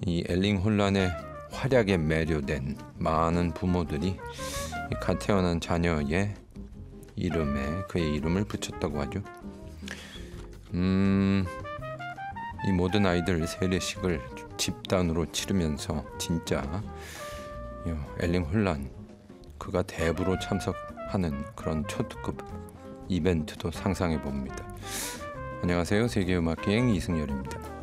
이 엘링 혼란의 활약에 매료된 많은 부모들이 갓 태어난 자녀의 이름에 그의 이름을 붙였다고 하죠. 이 모든 아이들 세례식을 집단으로 치르면서 진짜 엘링 혼란 그가 대부로 참석하는 그런 초특급 이벤트도 상상해 봅니다. 안녕하세요. 세계음악기행 이승열입니다.